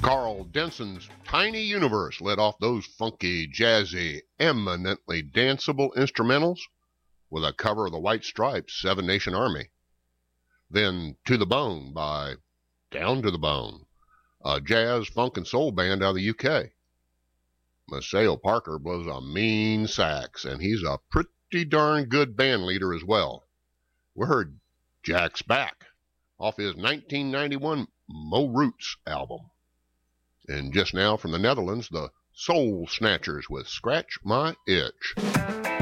Carl Denson's Tiny Universe led off those funky, jazzy, eminently danceable instrumentals with a cover of the White Stripes' Seven Nation Army. Then To the Bone by Down to the Bone, a jazz, funk, and soul band out of the UK. Maceo Parker blows a mean sax, and he's a pretty darn good band leader as well. We heard Jack's Back off his 1991 Mo Roots album. And just now from the Netherlands, the Soul Snatchers with Scratch My Itch.